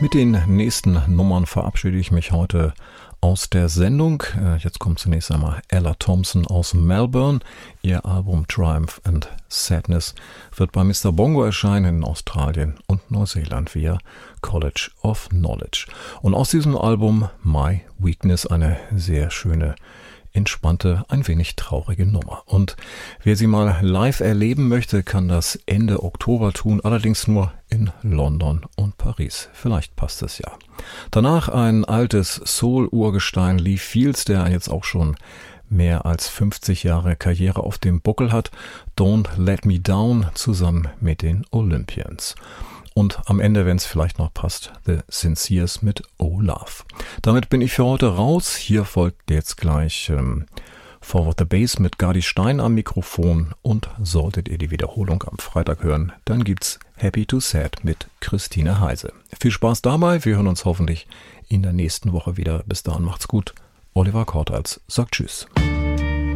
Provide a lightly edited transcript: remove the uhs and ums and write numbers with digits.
Mit den nächsten Nummern verabschiede ich mich heute aus der Sendung. Jetzt kommt zunächst einmal Ella Thompson aus Melbourne. Ihr Album Triumph and Sadness wird bei Mr. Bongo erscheinen in Australien und Neuseeland via College of Knowledge. Und aus diesem Album My Weakness eine sehr schöne, entspannte, ein wenig traurige Nummer. Und wer sie mal live erleben möchte, kann das Ende Oktober tun, allerdings nur in London und Paris. Vielleicht passt es ja. Danach ein altes Soul-Urgestein Lee Fields, der jetzt auch schon mehr als 50 Jahre Karriere auf dem Buckel hat. Don't Let Me Down zusammen mit den Olympians. Und am Ende, wenn es vielleicht noch passt, The Sinceres mit Oh Love. Damit bin ich für heute raus. Hier folgt jetzt gleich Forward the Bass mit Gardi Stein am Mikrofon. Und solltet ihr die Wiederholung am Freitag hören, dann gibt's Happy to Sad mit Christine Heise. Viel Spaß dabei. Wir hören uns hoffentlich in der nächsten Woche wieder. Bis dahin macht's gut. Oliver Kortals sagt Tschüss.